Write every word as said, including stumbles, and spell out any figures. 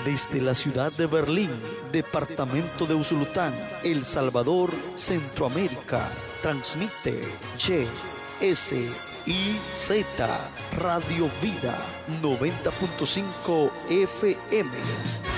Desde la ciudad de Berlín, departamento de Usulután, El Salvador, Centroamérica, transmite Y S I Z Radio Vida noventa punto cinco F M.